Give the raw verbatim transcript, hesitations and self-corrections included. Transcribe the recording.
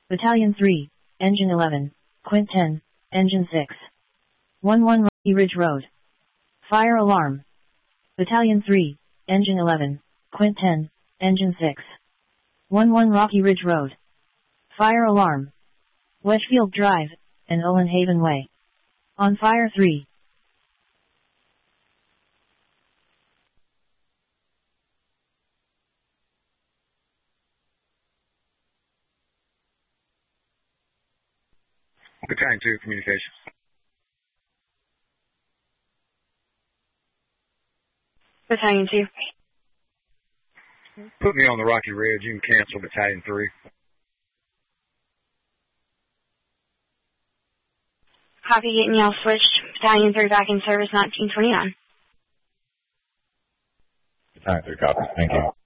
Battalion three, Engine eleven, Quint ten, Engine six. one one Rocky Ridge Road. Fire alarm. Battalion three, Engine eleven, Quint ten, Engine six. one one Rocky Ridge Road. Fire alarm. Wedgefield Drive, and Owen Haven Way. On fire three. Battalion two, communications. Battalion two. Put me on the Rocky Ridge. You can cancel Battalion three. Copy, getting y'all switched. Battalion three back in service nineteen twenty-nine. Battalion three, copy. Thank you.